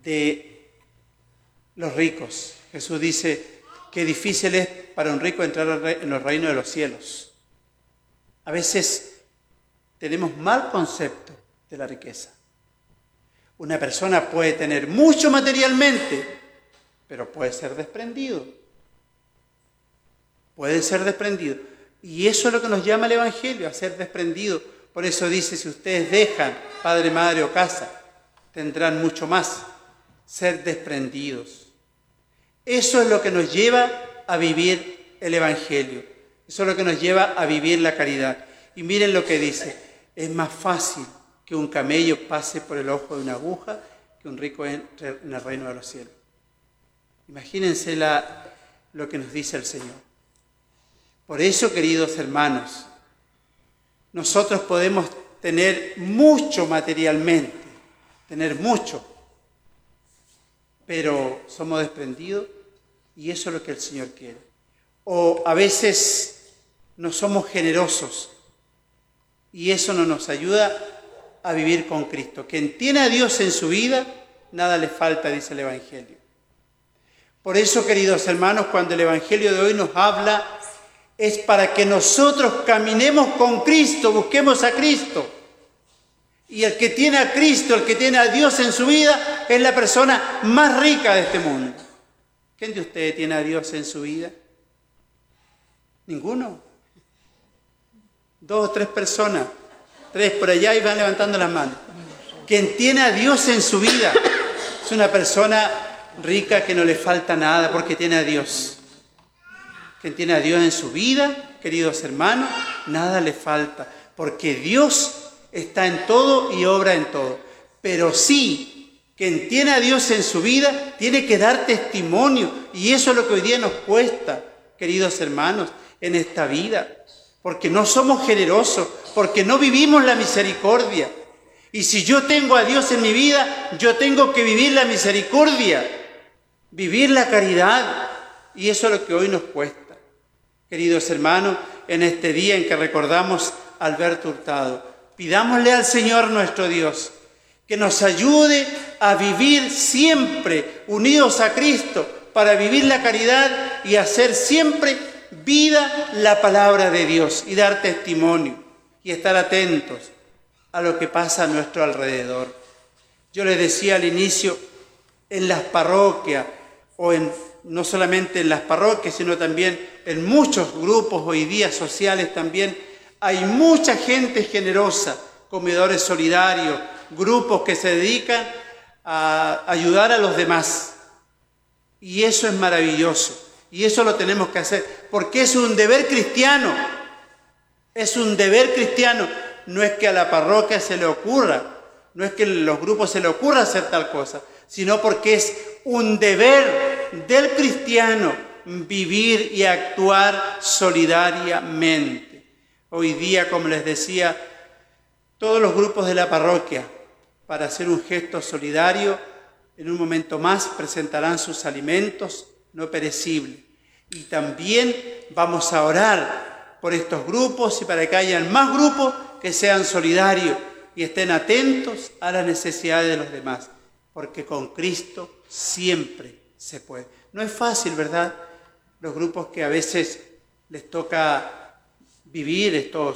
de los ricos. Jesús dice que difícil es para un rico entrar en los reinos de los cielos. A veces tenemos mal concepto de la riqueza. Una persona puede tener mucho materialmente, pero puede ser desprendido. Puede ser desprendido. Y eso es lo que nos llama el Evangelio, a ser desprendido. Por eso dice, si ustedes dejan padre, madre o casa, tendrán mucho más. Ser desprendidos. Eso es lo que nos lleva a vivir el Evangelio. Eso es lo que nos lleva a vivir la caridad. Y miren lo que dice. Es más fácil que un camello pase por el ojo de una aguja que un rico entre en el reino de los cielos. Imagínense lo que nos dice el Señor. Por eso, queridos hermanos, nosotros podemos tener mucho materialmente, tener mucho, pero somos desprendidos y eso es lo que el Señor quiere. O a veces no somos generosos y eso no nos ayuda a vivir con Cristo. Quien tiene a Dios en su vida, nada le falta, dice el Evangelio. Por eso, queridos hermanos, cuando el Evangelio de hoy nos habla, es para que nosotros caminemos con Cristo, busquemos a Cristo. Y el que tiene a Cristo, el que tiene a Dios en su vida, es la persona más rica de este mundo. ¿Quién de ustedes tiene a Dios en su vida? ¿Ninguno? 2 o 3 personas. 3 por allá y van levantando las manos. Quien tiene a Dios en su vida es una persona rica que no le falta nada porque tiene a Dios. Quien tiene a Dios en su vida, queridos hermanos, nada le falta, porque Dios está en todo y obra en todo. Pero sí, quien tiene a Dios en su vida tiene que dar testimonio, y eso es lo que hoy día nos cuesta, queridos hermanos, en esta vida, porque no somos generosos, porque no vivimos la misericordia. Y si yo tengo a Dios en mi vida, yo tengo que vivir la misericordia, vivir la caridad, y eso es lo que hoy nos cuesta. Queridos hermanos, en este día en que recordamos a Alberto Hurtado, pidámosle al Señor nuestro Dios que nos ayude a vivir siempre unidos a Cristo para vivir la caridad y hacer siempre vida la palabra de Dios y dar testimonio y estar atentos a lo que pasa a nuestro alrededor. Yo les decía al inicio, en las parroquias o no solamente en las parroquias, sino también en muchos grupos hoy día sociales también, hay mucha gente generosa, comedores solidarios, grupos que se dedican a ayudar a los demás. Y eso es maravilloso. Y eso lo tenemos que hacer, porque es un deber cristiano. Es un deber cristiano. No es que a la parroquia se le ocurra, no es que a los grupos se le ocurra hacer tal cosa, sino porque es un deber del cristiano vivir y actuar solidariamente. Hoy día, como les decía, todos los grupos de la parroquia, para hacer un gesto solidario, en un momento más presentarán sus alimentos no perecibles. Y también vamos a orar por estos grupos y para que hayan más grupos que sean solidarios y estén atentos a las necesidades de los demás, porque con Cristo siempre se puede. No es fácil, ¿verdad? Los grupos que a veces les toca vivir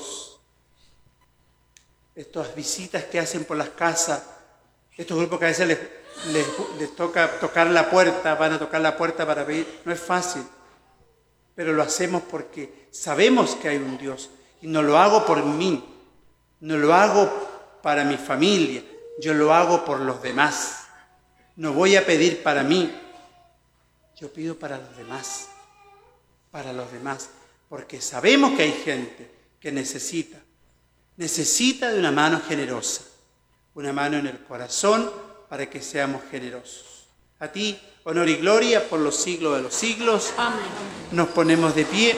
estas visitas que hacen por las casas, estos grupos que a veces les toca tocar la puerta, van a tocar la puerta para pedir, no es fácil, pero lo hacemos porque sabemos que hay un Dios y no lo hago por mí, no lo hago para mi familia, yo lo hago por los demás. No voy a pedir para mí, yo pido para los demás, porque sabemos que hay gente que necesita de una mano generosa, una mano en el corazón para que seamos generosos. A ti, honor y gloria por los siglos de los siglos. Amén. Nos ponemos de pie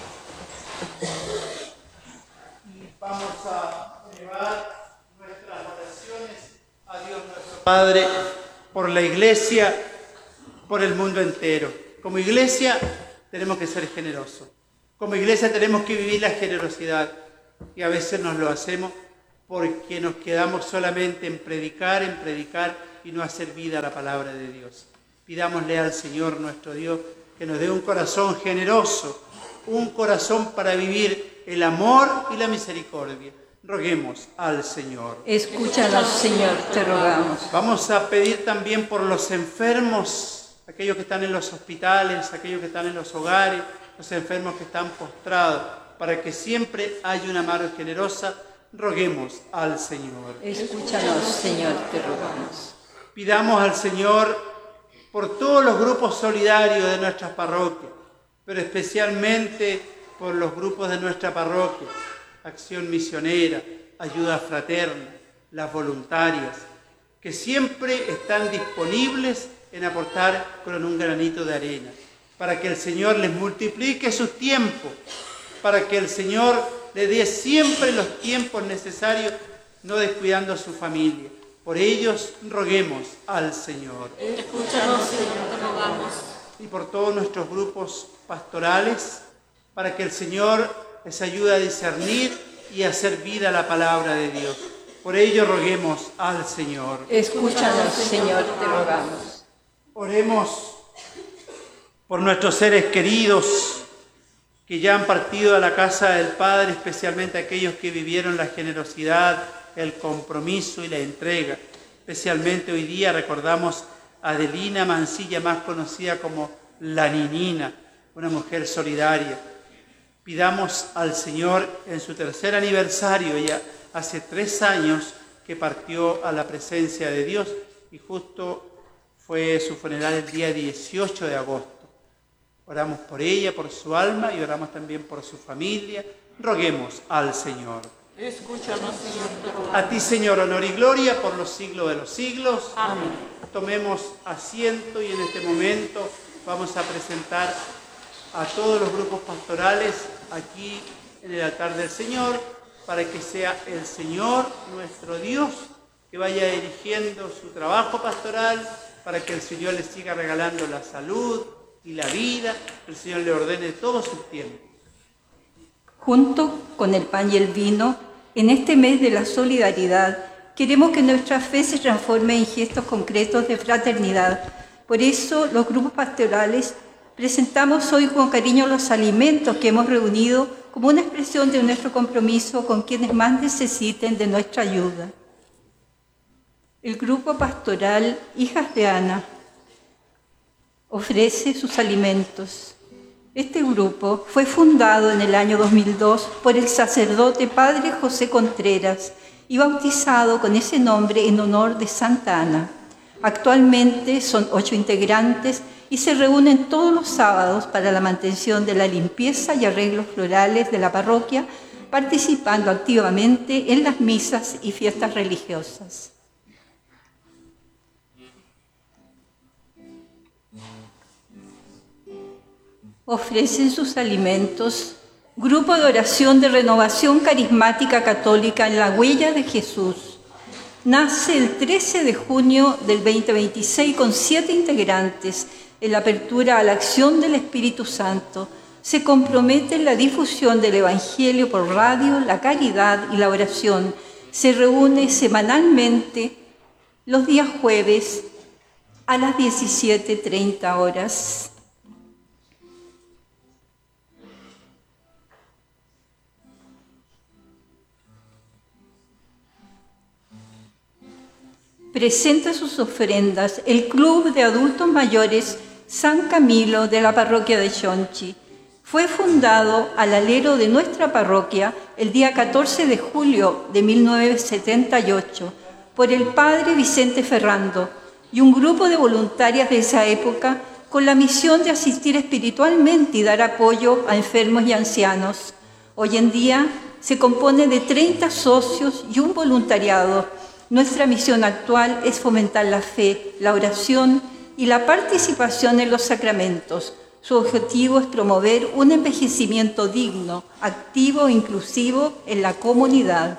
y vamos a elevar nuestras oraciones a Dios nuestro Padre por la Iglesia, por el mundo entero. Como Iglesia tenemos que ser generosos. Como Iglesia tenemos que vivir la generosidad y a veces nos lo hacemos porque nos quedamos solamente en predicar y no hacer vida a la palabra de Dios. Pidámosle al Señor nuestro Dios que nos dé un corazón generoso, un corazón para vivir el amor y la misericordia. Roguemos al Señor. Escúchanos, Señor, te rogamos. Vamos a pedir también por los enfermos, aquellos que están en los hospitales, aquellos que están en los hogares, los enfermos que están postrados, para que siempre haya una mano generosa. Roguemos al Señor. Escúchanos, Señor, te rogamos. Pidamos al Señor por todos los grupos solidarios de nuestras parroquias, pero especialmente por los grupos de nuestra parroquia, Acción Misionera, Ayuda Fraterna, las voluntarias, que siempre están disponibles en aportar con un granito de arena, para que el Señor les multiplique sus tiempos, para que el Señor le dé siempre los tiempos necesarios, no descuidando a su familia. Por ellos roguemos al Señor. Escúchanos, Señor, te rogamos. Y por todos nuestros grupos pastorales, para que el Señor les ayude a discernir y a hacer vida la palabra de Dios. Por ello roguemos al Señor. Escúchanos, Señor, te rogamos. Oremos por nuestros seres queridos que ya han partido a la casa del Padre, especialmente aquellos que vivieron la generosidad, el compromiso y la entrega. Especialmente hoy día recordamos a Adelina Mancilla, más conocida como la Ninina, una mujer solidaria. Pidamos al Señor en su tercer aniversario, ella hace 3 años que partió a la presencia de Dios y justo fue su funeral el día 18 de agosto. Oramos por ella, por su alma y oramos también por su familia. Roguemos al Señor. Escúchanos, Señor, te rogamos. A ti, Señor, honor y gloria por los siglos de los siglos. Amén. Tomemos asiento y en este momento vamos a presentar a todos los grupos pastorales aquí en el altar del Señor, para que sea el Señor, nuestro Dios, que vaya dirigiendo su trabajo pastoral, para que el Señor les siga regalando la salud y la vida, el Señor le ordene todos sus tiempos. Junto con el pan y el vino, en este mes de la solidaridad, queremos que nuestra fe se transforme en gestos concretos de fraternidad. Por eso, los grupos pastorales presentamos hoy con cariño los alimentos que hemos reunido como una expresión de nuestro compromiso con quienes más necesiten de nuestra ayuda. El grupo pastoral Hijas de Ana ofrece sus alimentos. Este grupo fue fundado en el año 2002 por el sacerdote Padre José Contreras y bautizado con ese nombre en honor de Santa Ana. Actualmente son 8 integrantes y se reúnen todos los sábados para la mantención de la limpieza y arreglos florales de la parroquia, participando activamente en las misas y fiestas religiosas. Ofrecen sus alimentos Grupo de Oración de Renovación Carismática Católica en la Huella de Jesús. Nace el 13 de junio del 2026 con 7 integrantes en la apertura a la acción del Espíritu Santo. Se compromete en la difusión del Evangelio por radio, la caridad y la oración. Se reúne semanalmente los días jueves a las 17:30 horas. Presenta sus ofrendas el Club de Adultos Mayores San Camilo de la parroquia de Xonchi. Fue fundado al alero de nuestra parroquia el día 14 de julio de 1978 por el padre Vicente Ferrando y un grupo de voluntarias de esa época con la misión de asistir espiritualmente y dar apoyo a enfermos y ancianos. Hoy en día se compone de 30 socios y un voluntariado. Nuestra misión actual es fomentar la fe, la oración y la participación en los sacramentos. Su objetivo es promover un envejecimiento digno, activo e inclusivo en la comunidad.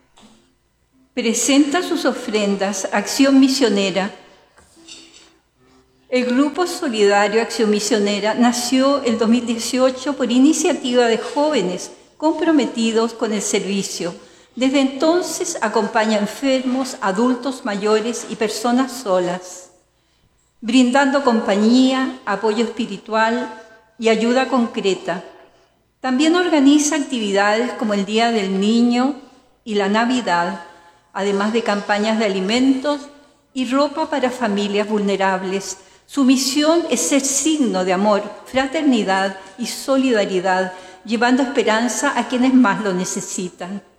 Presenta sus ofrendas Acción Misionera. El Grupo Solidario Acción Misionera nació el 2018 por iniciativa de jóvenes comprometidos con el servicio. Desde entonces acompaña a enfermos, adultos mayores y personas solas, brindando compañía, apoyo espiritual y ayuda concreta. También organiza actividades como el Día del Niño y la Navidad, además de campañas de alimentos y ropa para familias vulnerables. Su misión es ser signo de amor, fraternidad y solidaridad, llevando esperanza a quienes más lo necesitan.